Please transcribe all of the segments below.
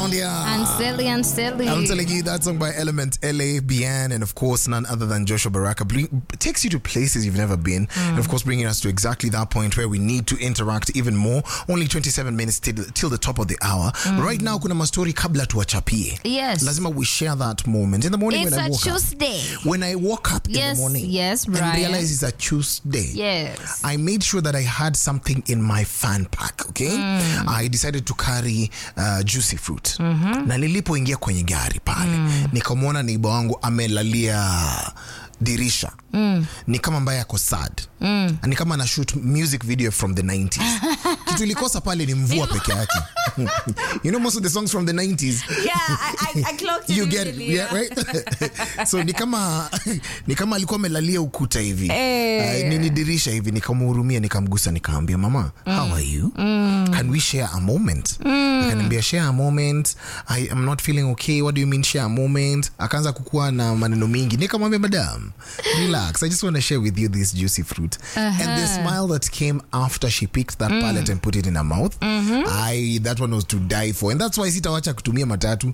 Nadia. And silly. I'm telling you, that song by Element, LA, Bien, and of course none other than Joshua Baraka takes you to places you've never been, and of course bringing us to exactly that point where we need to interact even more. Only 27 minutes till the top of the hour. Right now, kuna mastori kabla tuwachapie. Yes. Lazima we share that moment in the morning. It's when I a woke Tuesday. up. When I woke up in the morning, yes, Brian. and realized it's a Tuesday. Yes. I made sure that I had something in my fan pack. Okay, I decided to carry juicy fruit. Na nilipoingia kwenye gari pale, nikamwona neighbor wangu amelalia dirisha. Ni kama mbaya ako sad. Ni kama na shoot music video from the 90s. Kitu ilikosa pale ni mvua peke yake. You know most of the songs from the 90s. Yeah, I clocked it. You get it, yeah, right? So ni kama alikuwa amelalia ukuta hivi. Ni dirisha hivi, nikamhurumia, nikamgusa, nikamwambia, "Mama, how are you? Can we share a moment?" Akaniambia, "Share a moment. I am not feeling okay. What do you mean share a moment?" Akaanza kukua na maneno mingi. Nikamwambia, "Madam, relax. I just want to share with you this juicy fruit." And the smile that came after she picked that palette and put it in her mouth, that one was to die for. And that's why sitawacha kutumia matatu.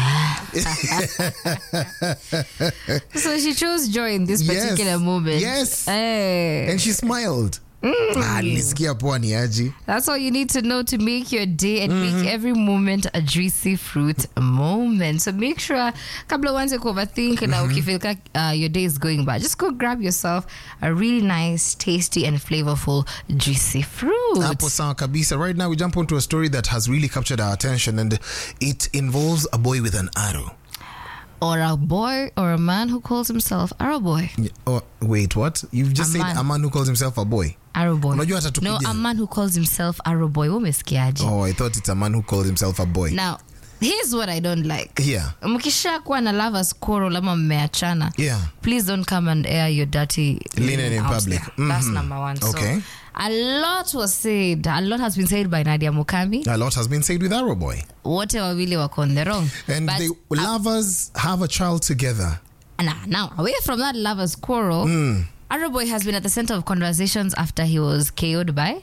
So she chose joy in this particular moment. Yes. And she smiled. Nilisikia poa ni aje. That's all you need to know to make your day and make every moment a juicy fruit moment. So make sure kabla uanze overthink na ukifeel your day is going bad, just go grab yourself a really nice, tasty and flavorful juicy fruit. Hapo sawa kabisa. Right now we jump onto a story that has really captured our attention, and it involves a boy with an arrow. Or a boy or a man who calls himself Arrow Boy. Oh, wait, what? You've just said a man who calls himself a boy. Arrow Boy. Unajua hata No, a man who calls himself Arrow Boy. Umesikiaje? Oh, I thought it's a man who calls himself a boy. Now, here's what I don't like. Yeah. Mkisha kuwa na lovers quarrel ama mmeachana. Yeah. Please don't come and air your dirty linen in public. That's number one. Okay. So, a lot was said. A lot has been said by Nadia Mukami. A lot has been said with Arrow Boy. Wote wawili wako on the wrong. And the lovers have a child together. Now, away from that lovers quarrel, Arrow Boy has been at the center of conversations after he was KO'd by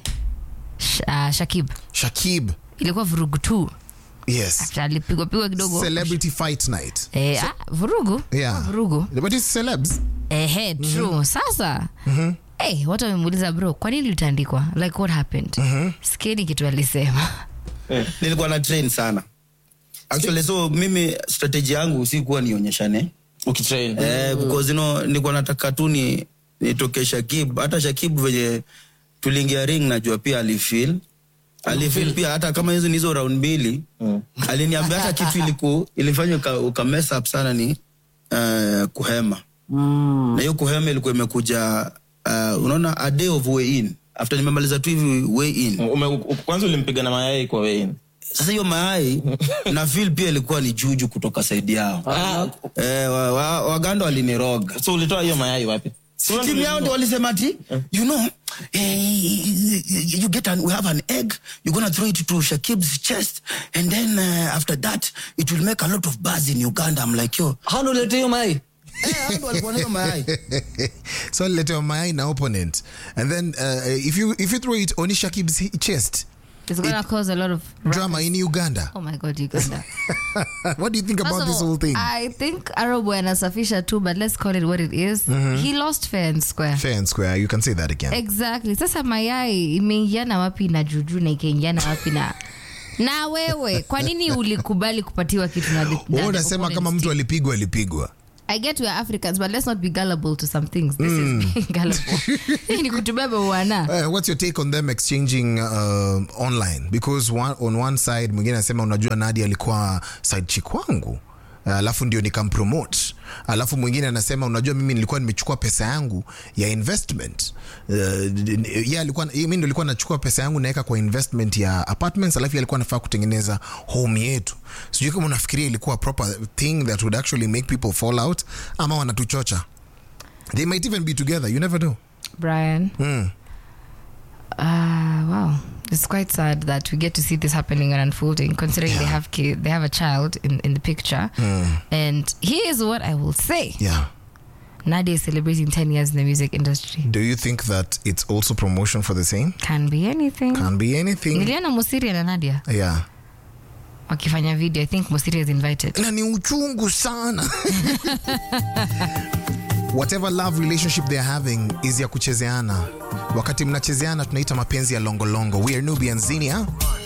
Shakib. Ilikuwa vurugu tu. Yes. After alipigwa kidogo. Celebrity fight night. Vurugu? Yeah. Vurugu. But it's celebs. True. Sasa. Watu wamemuuliza, bro, kwa nini ulitandikwa? Like what happened? Skeni kitu alisema. Nilikuwa na train sana. Actually, so mimi strategy yangu si kuwa nionyeshane. Ukitrain. Because nilikuwa nataka tu nitoke Shakib. Hata Shakib venye tuliingia ring najua pia alifeel pia, hata kama hizo round mbili. Aliniambia hata kitu ilifanya uka mess up sana ni kuhema. Na hiyo kuhema ilikuwa imekuja unaona a day of way in. After nimemaliza tu hivi way in. Kwanza ulimpiga na mayai kwa way in. Sasa hiyo mayai na feel pia ilikuwa ni juju kutoka side yao. Waganda waliniroga. So ulitoa hiyo mayai wapi? Timu yao ndio walisema ati, you know, you we have an egg, you're going to throw it to Shakib's chest, and then after that it will make a lot of buzz in Uganda. I'm like, yo, how do you let your mayai? So let your mayai na opponent, and then if you throw it on Shakib's chest, it's going to cause a lot of drama in Uganda. Oh my God, Uganda. What do you think about this whole thing? I think Arrow Boy anasafisha too, but let's call it what it is. He lost fair and square. Fair and square, you can say that again. Exactly. Sasa mayai imeingiana wapi na juju na ikaingiana wapi na wewe? Kwa nini ulikubali kupatiwa kitu na unasema kama mtu alipigwa? I get we are Africans, but let's not be gullible to some things. This is being gullible. Ni kutubeba wana. What's your take on them exchanging online? Because on one side, mwingine anasema unajua Nadia alikuwa side chick wangu. Alafu ndio nikampromote. Alafu mwingine anasema unajua mimi nilikuwa nimechukua pesa yangu ya investment. Mimi ndio nilikuwa nachukua pesa yangu naweka kwa investment ya apartments, alafu alikuwa anafaa kutengeneza home yetu. Sijui kama unafikiria ilikuwa proper thing that would actually make people fall out ama wanatuchocha. They might even be together, you never know. Brian. Wow. It's quite sad that we get to see this happening and unfolding, considering they have a child in the picture. And here's what I will say. Yeah. Nadia is celebrating 10 years in the music industry. Do you think that it's also promotion for the same? Can be anything. Can be anything. Niliona Musiri na Nadia. Yeah. wakifanya video. I think Mosiri is invited. Na ni uchungu sana. Whatever love relationship they're having is ya kuchezeana. Wakati mnachezeana tunaita mapenzi ya longolongo. We are Nubian Zinia.